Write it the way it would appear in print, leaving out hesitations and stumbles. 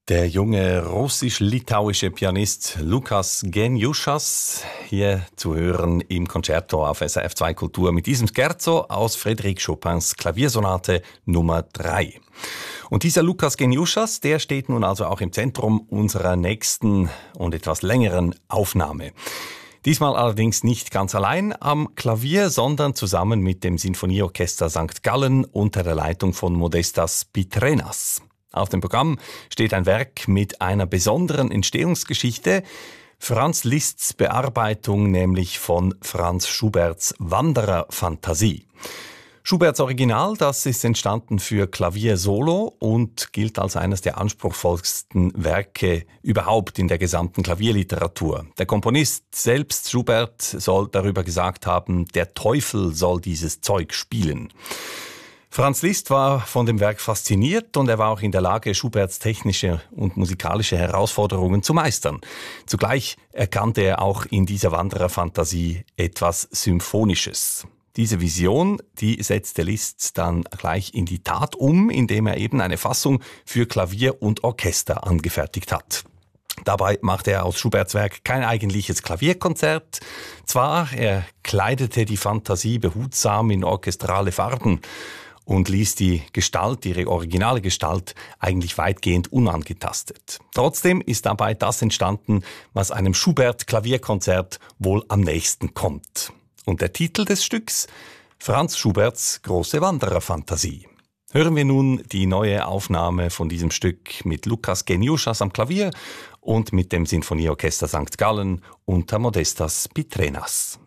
Der junge russisch-litauische Pianist Lukas Geniushas, hier zu hören im Concerto auf SRF 2 Kultur mit diesem Scherzo aus Frédéric Chopins Klaviersonate Nummer 3. Und dieser Lukas Geniushas, der steht nun also auch im Zentrum unserer nächsten und etwas längeren Aufnahme. Diesmal allerdings nicht ganz allein am Klavier, sondern zusammen mit dem Sinfonieorchester St. Gallen unter der Leitung von Modestas Pitrenas. Auf dem Programm steht ein Werk mit einer besonderen Entstehungsgeschichte, Franz Liszts Bearbeitung nämlich von Franz Schuberts Wandererfantasie. Schuberts Original, das ist entstanden für Klavier solo und gilt als eines der anspruchsvollsten Werke überhaupt in der gesamten Klavierliteratur. Der Komponist selbst, Schubert, soll darüber gesagt haben, der Teufel soll dieses Zeug spielen. Franz Liszt war von dem Werk fasziniert und er war auch in der Lage, Schuberts technische und musikalische Herausforderungen zu meistern. Zugleich erkannte er auch in dieser Wandererfantasie etwas Symphonisches. Diese Vision, die setzte Liszt dann gleich in die Tat um, indem er eben eine Fassung für Klavier und Orchester angefertigt hat. Dabei machte er aus Schuberts Werk kein eigentliches Klavierkonzert. Zwar, er kleidete die Fantasie behutsam in orchestrale Farben und ließ die Gestalt, ihre originale Gestalt, eigentlich weitgehend unangetastet. Trotzdem ist dabei das entstanden, was einem Schubert-Klavierkonzert wohl am nächsten kommt. Und der Titel des Stücks? Franz Schuberts große Wandererfantasie. Hören wir nun die neue Aufnahme von diesem Stück mit Lukas Geniushas am Klavier und mit dem Sinfonieorchester St. Gallen unter Modestas Pitrenas.